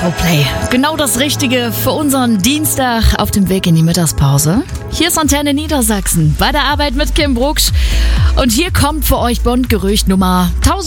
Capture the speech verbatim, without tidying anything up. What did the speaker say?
Coldplay. Genau das Richtige für unseren Dienstag auf dem Weg in die Mittagspause. Hier ist Antenne Niedersachsen bei der Arbeit mit Kim Brucksch. Und hier kommt für euch Bond-Gerücht Nummer tausend.